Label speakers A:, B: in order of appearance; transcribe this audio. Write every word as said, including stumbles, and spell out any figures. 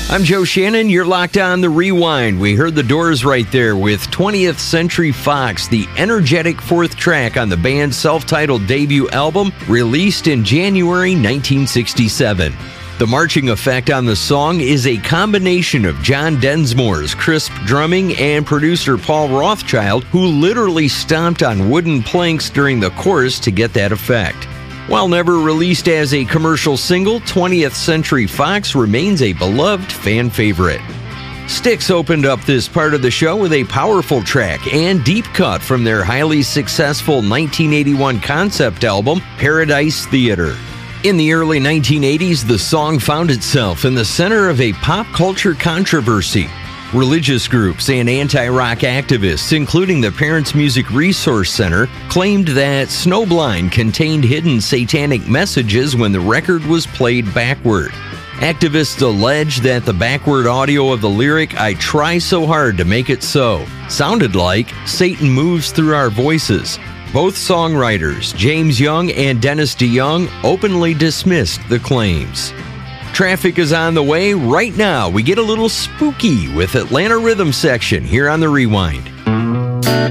A: I'm Joe Shannon. You're locked on The Rewind. We heard the Doors right there with twentieth Century Fox, the energetic fourth track on the band's self-titled debut album, released in January nineteen sixty-seven. The marching effect on the song is a combination of John Densmore's crisp drumming and producer Paul Rothchild, who literally stomped on wooden planks during the chorus to get that effect. While never released as a commercial single, twentieth Century Fox remains a beloved fan favorite. Styx opened up this part of the show with a powerful track and deep cut from their highly successful nineteen eighty-one concept album, Paradise Theater. In the early nineteen eighties, the song found itself in the center of a pop culture controversy. Religious groups and anti-rock activists, including the Parents Music Resource Center, claimed that Snowblind contained hidden satanic messages when the record was played backward. Activists allege that the backward audio of the lyric, "I try so hard to make it so," sounded like "Satan moves through our voices." Both songwriters, James Young and Dennis DeYoung, openly dismissed the claims. Traffic is on the way. Right now, we get a little spooky with Atlanta Rhythm Section here on The Rewind.